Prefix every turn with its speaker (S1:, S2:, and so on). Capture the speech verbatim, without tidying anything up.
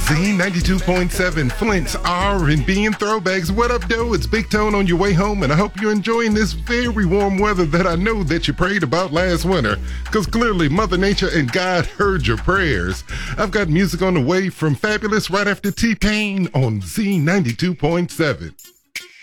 S1: Z ninety-two point seven, Flint's R and B and throwbacks. What up, though? It's Big Tone on your way home, and I hope you're enjoying this very warm weather that I know that you prayed about last winter, because clearly Mother Nature and God heard your prayers. I've got music on the way from Fabulous right after T-Pain on Z ninety-two point seven.